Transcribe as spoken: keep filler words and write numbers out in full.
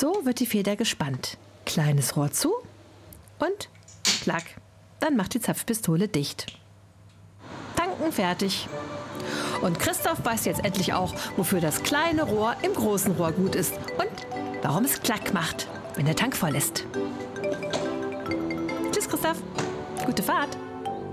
So wird die Feder gespannt. Kleines Rohr zu und klack. Dann macht die Zapfpistole dicht. Tanken fertig. Und Christoph weiß jetzt endlich auch, wofür das kleine Rohr im großen Rohr gut ist und warum es klack macht, wenn der Tank voll ist. Tschüss, Christoph. Gute Fahrt.